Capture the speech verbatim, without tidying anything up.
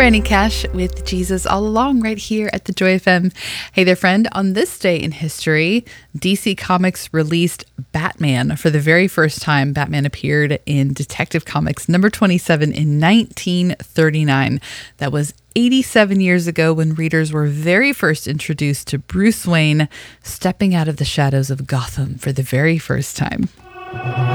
Franny Cash with Jesus All Along right here at the Joy F M. Hey there, friend. On this day in history, D C Comics released Batman for the very first time. Batman appeared in Detective Comics number twenty-seven in nineteen thirty-nine. That was eighty-seven years ago when readers were very first introduced to Bruce Wayne stepping out of the shadows of Gotham for the very first time.